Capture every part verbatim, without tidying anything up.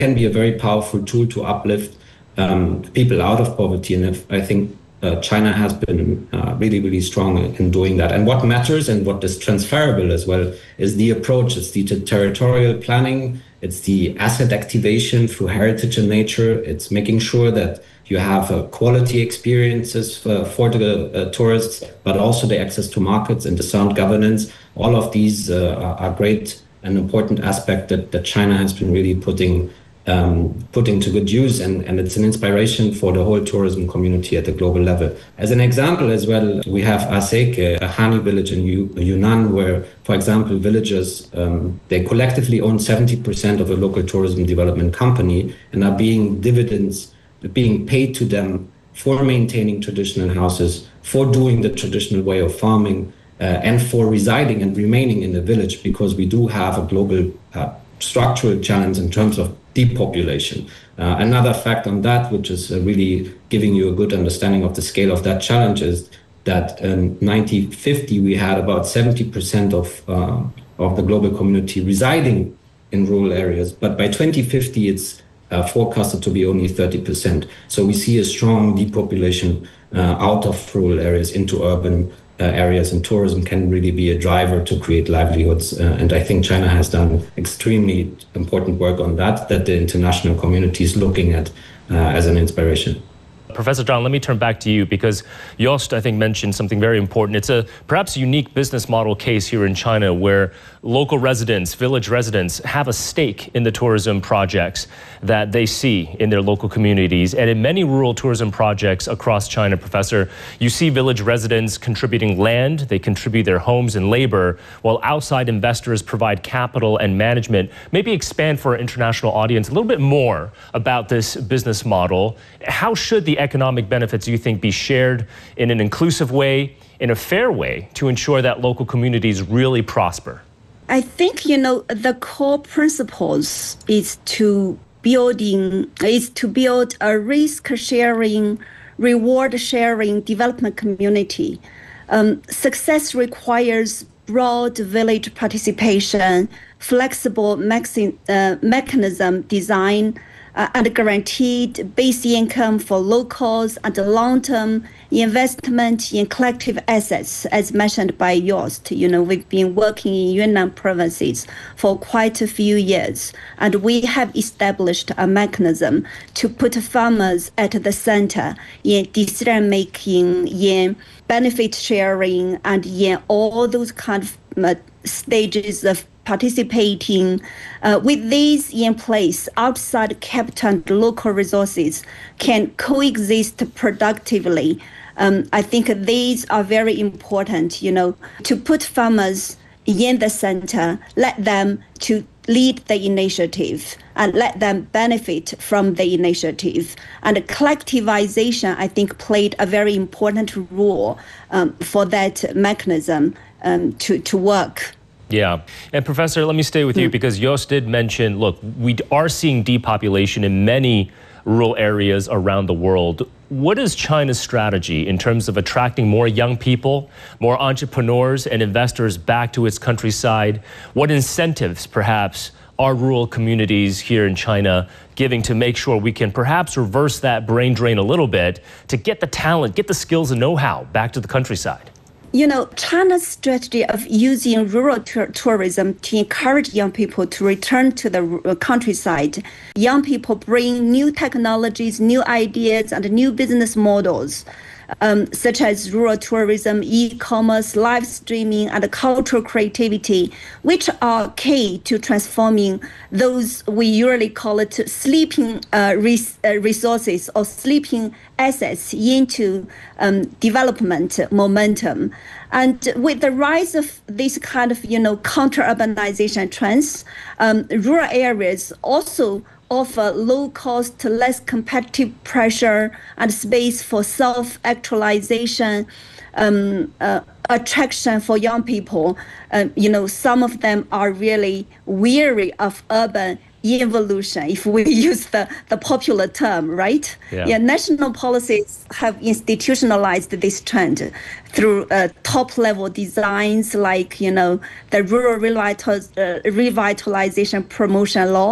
can be a very powerful tool to uplift um, people out of poverty. And if, I think uh, China has been uh, really, really strong in doing that. And what matters and what is transferable as well is the approach. It's the territorial planning. It's the asset activation through heritage and nature. It's making sure that you have uh, quality experiences for, for the uh, tourists, but also the access to markets and the sound governance. All of these uh, are, are great and important aspect that, that China has been really putting um, putting to good use, and, and it's an inspiration for the whole tourism community at the global level. As an example as well, we have Aseke, a Hani village in Yunnan, where, for example, villagers, um, they collectively own seventy percent of a local tourism development company and are being dividends being paid to them for maintaining traditional houses, for doing the traditional way of farming, uh, and for residing and remaining in the village, because we do have a global uh, structural challenge in terms of depopulation. Uh, another fact on that, which is uh, really giving you a good understanding of the scale of that challenge, is that in nineteen fifty we had about seventy percent of uh, of the global community residing in rural areas, but by twenty fifty it's uh, forecasted to be only thirty percent. So we see a strong depopulation uh, out of rural areas into urban uh, areas, and tourism can really be a driver to create livelihoods. Uh, and I think China has done extremely important work on that, that the international community is looking at uh, as an inspiration. Professor Zhang, let me turn back to you, because Jost, I think, mentioned something very important. It's a perhaps unique business model case here in China where local residents, village residents, have a stake in the tourism projects that they see in their local communities. And in many rural tourism projects across China, Professor, you see village residents contributing land, they contribute their homes and labor, while outside investors provide capital and management. Maybe expand for our international audience a little bit more about this business model. How should the economic benefits, do you think, be shared in an inclusive way, in a fair way, to ensure that local communities really prosper? I think, you know, the core principles is to building is to build a risk-sharing, reward-sharing development community. Um, success requires broad village participation, flexible maxi- uh, mechanism design, Uh, and guaranteed base income for locals and long-term investment in collective assets, as mentioned by Jost. You know, we've been working in Yunnan provinces for quite a few years, and we have established a mechanism to put farmers at the center in decision-making, in benefit sharing, and in all those kind of uh, stages of participating. Uh, with these in place, outside capital and local resources can coexist productively. Um, I think these are very important, you know, to put farmers in the center, let them to lead the initiative and let them benefit from the initiative. And collectivization, I think, played a very important role um, for that mechanism um, to, to work. Yeah. And Professor, let me stay with you, because Jost did mention, look, we are seeing depopulation in many rural areas around the world. What is China's strategy in terms of attracting more young people, more entrepreneurs and investors back to its countryside? What incentives, perhaps, are rural communities here in China giving to make sure we can perhaps reverse that brain drain a little bit to get the talent, get the skills and know-how back to the countryside? You know, China's strategy of using rural tourism to encourage young people to return to the countryside. Young people bring new technologies, new ideas, and new business models, um, such as rural tourism, e-commerce, live streaming, and cultural creativity, which are key to transforming those, we usually call it sleeping uh, res- uh, resources or sleeping assets into um, development momentum. And with the rise of this kind of, you know, counter-urbanization trends, um, rural areas also offer low-cost, less competitive pressure and space for self-actualization, um, uh, attraction for young people. Uh, you know, some of them are really weary of urban evolution, if we use the, the popular term, right? Yeah. yeah. National policies have institutionalized this trend through uh, top-level designs like, you know, the Rural Revital, uh, Revitalization Promotion Law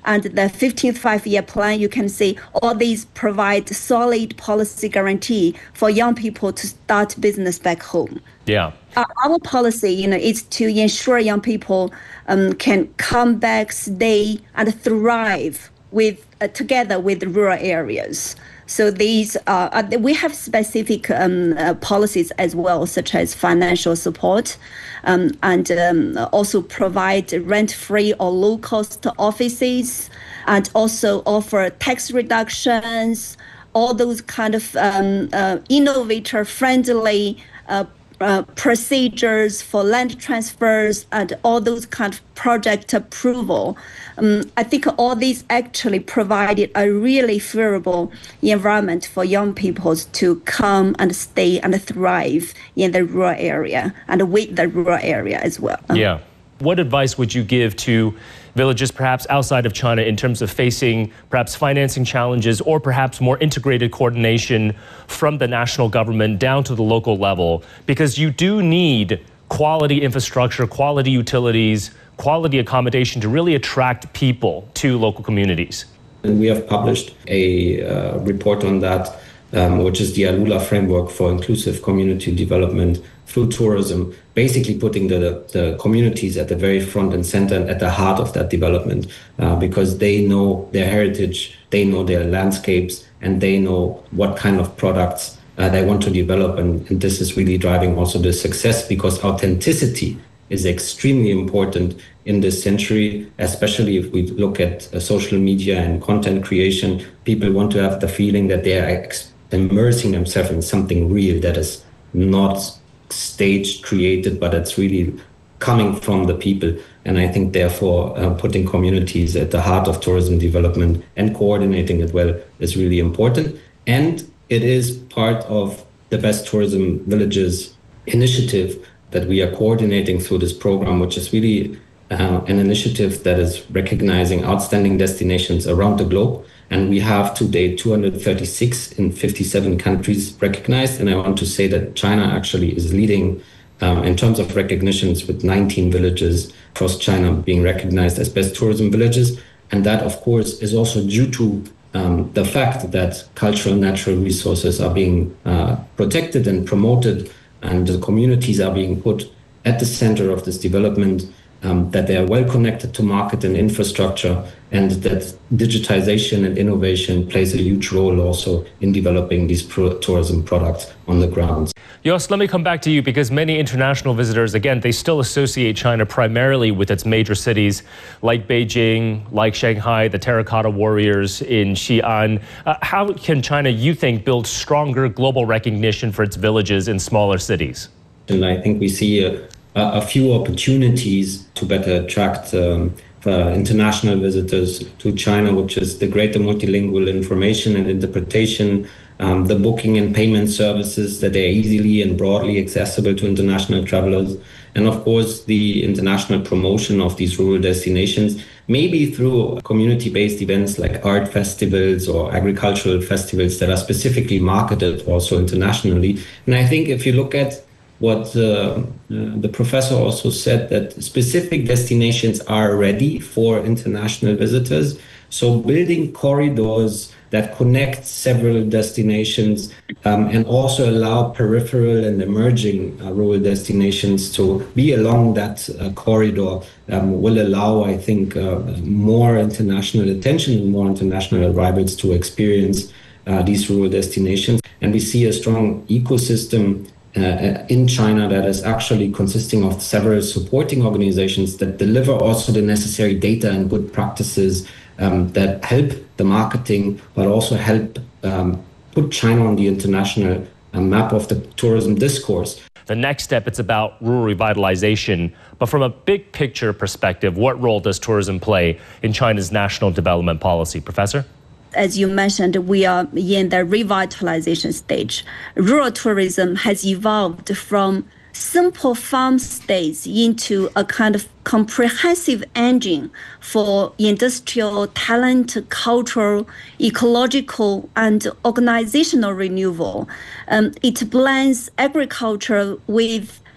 and the fifteenth five-year plan, you can see all these provide solid policy guarantee for young people to start business back home. Yeah. Our, our policy, you know, is to ensure young people um, can come back, stay, and thrive with uh, together with rural areas. So these uh, uh, we have specific um, uh, policies as well, such as financial support, um, and um, also provide rent-free or low-cost offices, and also offer tax reductions, all those kind of um, uh, innovator-friendly uh, Uh, procedures for land transfers and all those kind of project approval. Um, I think all these actually provided a really favorable environment for young people to come and stay and thrive in the rural area and with the rural area as well. Yeah. What advice would you give to villages perhaps outside of China in terms of facing perhaps financing challenges or perhaps more integrated coordination from the national government down to the local level? Because you do need quality infrastructure, quality utilities, quality accommodation to really attract people to local communities. And we have published a uh, report on that, um, which is the ALULA framework for inclusive community development through tourism, basically putting the, the communities at the very front and center and at the heart of that development, uh, because they know their heritage, they know their landscapes, and they know what kind of products uh, they want to develop. And, and this is really driving also the success, because authenticity is extremely important in this century, especially if we look at uh, social media and content creation. People want to have the feeling that they are ex- immersing themselves in something real that is not staged, created, but it's really coming from the people. And I think therefore uh, putting communities at the heart of tourism development and coordinating it well is really important. And it is part of the Best Tourism Villages initiative that we are coordinating through this program, which is really uh, an initiative that is recognizing outstanding destinations around the globe. And we have to date two hundred thirty-six in fifty-seven countries recognized. And I want to say that China actually is leading um, in terms of recognitions, with nineteen villages across China being recognized as best tourism villages. And that, of course, is also due to um, the fact that cultural and natural resources are being uh, protected and promoted, and the communities are being put at the center of this development. Um, that they are well connected to market and infrastructure, and that digitization and innovation plays a huge role also in developing these pro- tourism products on the ground. Jost, let me come back to you, because many international visitors, again, they still associate China primarily with its major cities like Beijing, like Shanghai, the Terracotta Warriors in Xi'an. Uh, how can China, you think, build stronger global recognition for its villages in smaller cities? And I think we see a a few opportunities to better attract um, uh, international visitors to China, which is the greater multilingual information and interpretation, um, the booking and payment services that are easily and broadly accessible to international travelers, and of course the international promotion of these rural destinations, maybe through community-based events like art festivals or agricultural festivals that are specifically marketed also internationally. And I think if you look at what uh, uh, the professor also said, that specific destinations are ready for international visitors. So building corridors that connect several destinations um, and also allow peripheral and emerging uh, rural destinations to be along that uh, corridor um, will allow, I think, uh, more international attention and more international arrivals to experience uh, these rural destinations. And we see a strong ecosystem Uh, in China that is actually consisting of several supporting organizations that deliver also the necessary data and good practices um, that help the marketing, but also help um, put China on the international uh, map of the tourism discourse. The next step, it's about rural revitalization. But from a big picture perspective, what role does tourism play in China's national development policy? Professor? As you mentioned, we are in the revitalization stage. Rural tourism has evolved from simple farm stays into a kind of comprehensive engine for industrial, talent, cultural, ecological, and organizational renewal. Um, it blends agriculture with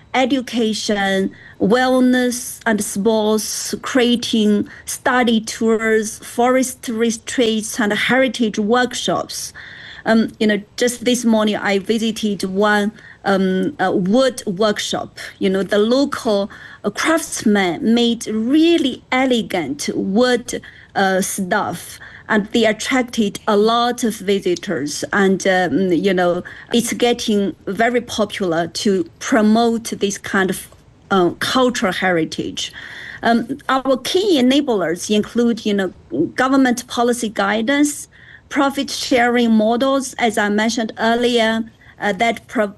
education, wellness, and sports, creating study tours, forest retreats, and heritage workshops. Um, you know, just this morning I visited one um, uh, wood workshop. You know, the local uh, craftsmen made really elegant wood uh, stuff, and they attracted a lot of visitors. And um, you know, it's getting very popular to promote this kind of uh, cultural heritage. Um, our key enablers include, you know, government policy guidance, profit-sharing models, as I mentioned earlier, uh, that pro-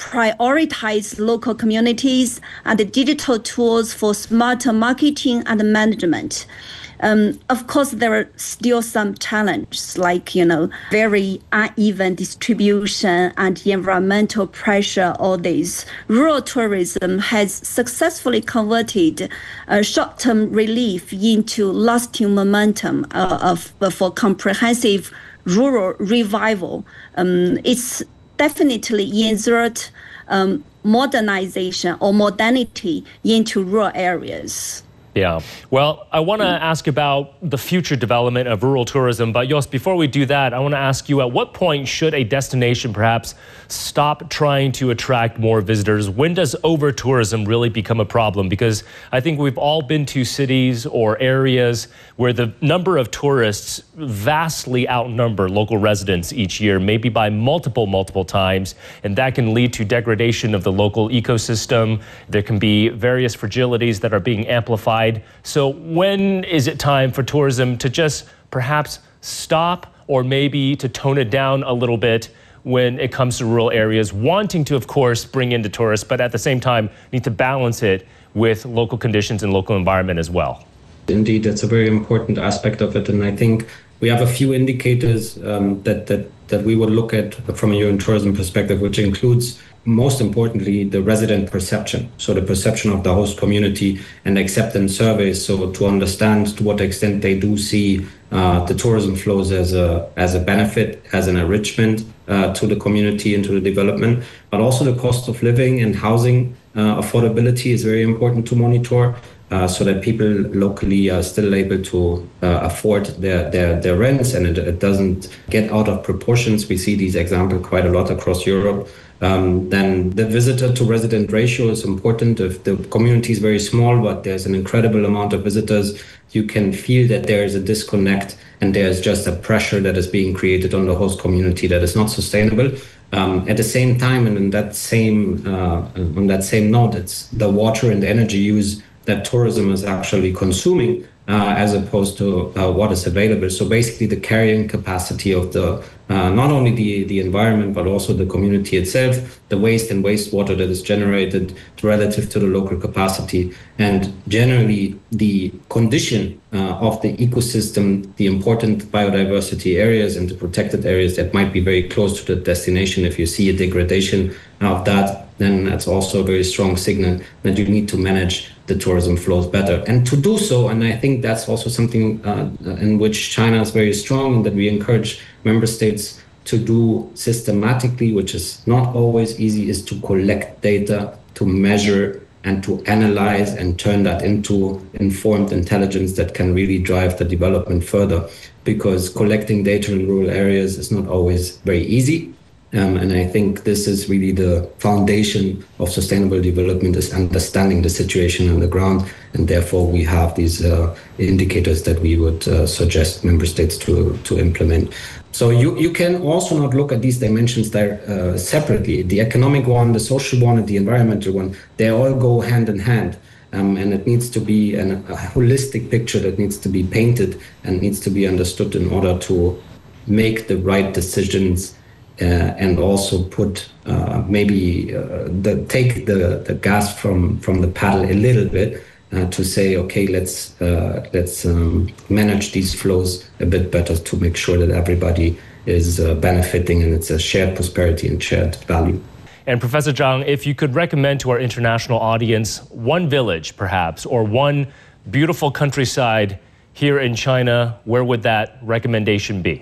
prioritize local communities, and the digital tools for smarter marketing and management. Um, of course, there are still some challenges, like, you know, very uneven distribution and environmental pressure. All these. Rural tourism has successfully converted uh, short-term relief into lasting momentum uh, of, uh, for comprehensive rural revival. Um, it's definitely insert um, modernization or modernity into rural areas. Yeah. Well, I want to ask about the future development of rural tourism. But Jost, before we do that, I want to ask you, at what point should a destination perhaps stop trying to attract more visitors? When does over-tourism really become a problem? Because I think we've all been to cities or areas where the number of tourists vastly outnumber local residents each year, maybe by multiple, multiple times. And that can lead to degradation of the local ecosystem. There can be various fragilities that are being amplified. So when is it time for tourism to just perhaps stop, or maybe to tone it down a little bit when it comes to rural areas, wanting to, of course, bring in the tourists, but at the same time need to balance it with local conditions and local environment as well? Indeed, that's a very important aspect of it. And I think we have a few indicators um, that, that, that we would look at from a Eurotourism perspective, which includes, most importantly, the resident perception. So the perception of the host community and acceptance surveys. So to understand to what extent they do see uh, the tourism flows as a as a benefit, as an enrichment uh, to the community and to the development. But also the cost of living and housing uh, affordability is very important to monitor. Uh, so that people locally are still able to uh, afford their, their, their rents, and it, it doesn't get out of proportions. We see these examples quite a lot across Europe. Um, then the visitor to resident ratio is important. If the community is very small, but there's an incredible amount of visitors, you can feel that there is a disconnect and there's just a pressure that is being created on the host community that is not sustainable. Um, at the same time, and in that same uh, on that same note, it's the water and energy use that tourism is actually consuming uh, as opposed to uh, what is available. So basically the carrying capacity of the uh, not only the, the environment, but also the community itself, the waste and wastewater that is generated relative to the local capacity, and generally the condition uh, of the ecosystem, the important biodiversity areas and the protected areas that might be very close to the destination. If you see a degradation of that, then that's also a very strong signal that you need to manage the tourism flows better. And to do so, and I think that's also something uh, in which China is very strong, and that we encourage member states to do systematically, which is not always easy, is to collect data, to measure and to analyze and turn that into informed intelligence that can really drive the development further. Because collecting data in rural areas is not always very easy. Um, and I think this is really the foundation of sustainable development, is understanding the situation on the ground. And therefore, we have these uh, indicators that we would uh, suggest member states to, to implement. So you, you can also not look at these dimensions there uh, separately. The economic one, the social one, and the environmental one, they all go hand in hand. Um, and it needs to be an, a holistic picture that needs to be painted and needs to be understood in order to make the right decisions. Uh, and also put uh, maybe uh, the take the, the gas from, from the paddle a little bit uh, to say, okay, let's uh, let's um, manage these flows a bit better to make sure that everybody is uh, benefiting, and it's a shared prosperity and shared value. And Professor Zhang, if you could recommend to our international audience one village, perhaps, or one beautiful countryside here in China, where would that recommendation be?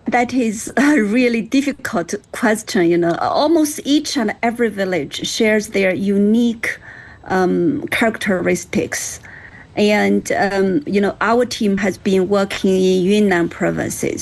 That is a really difficult question. You know, almost each and every village shares their unique um, characteristics. And, um, you know, our team has been working in Yunnan provinces.